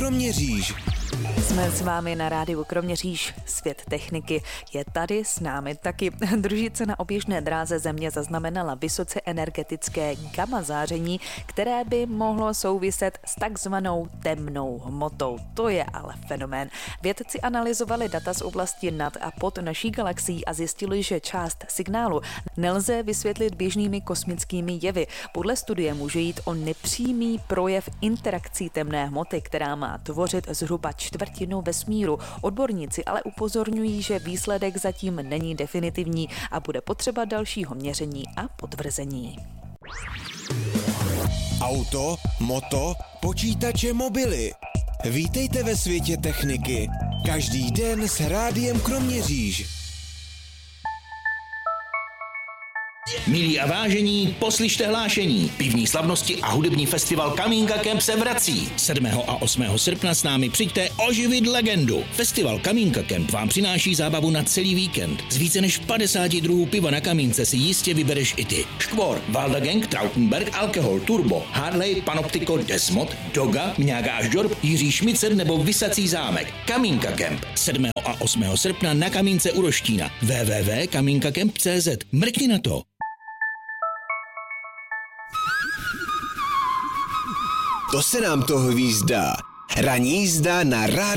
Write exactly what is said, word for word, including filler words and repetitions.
Kroměříž. Jsme s vámi na rádiu Kroměříž. Svět techniky je tady s námi taky. Družice na oběžné dráze Země zaznamenala vysoce energetické gamma záření, které by mohlo souviset s takzvanou temnou hmotou. To je ale fenomén. Vědci analyzovali data z oblasti nad a pod naší galaxií a zjistili, že část signálu nelze vysvětlit běžnými kosmickými jevy. Podle studie může jít o nepřímý projev interakcí temné hmoty, která má tvořit zhruba čtvrtinu vesmíru. Odborníci ale upozorňují, že výsledek zatím není definitivní a bude potřeba dalšího měření a potvrzení. Auto, moto, počítače, mobily. Vítejte ve světě techniky. Každý den s Rádiem Kroměříž. Milí a vážení, poslyšte hlášení. Pivní slavnosti a hudební festival Kamínka Camp se vrací. sedmého a osmého srpna s námi přijďte oživit legendu. Festival Kamínka Camp vám přináší zábavu na celý víkend. Z více než padesáti druhů piva na kamínce si jistě vybereš i ty. Škvor, Valda Gang, Trautenberg, Alkohol, Turbo, Harley, Panoptico, Desmod, Doga, Mňágáš Dorp, Jiří Šmicer nebo Vysací zámek. Kamínka Camp. sedmého a osmého srpna na kamínce u Roštína. w w w tečka kamínka camp tečka c z. Mrkni na to. To se nám to hvízdá. Ranní jízda na rádiu.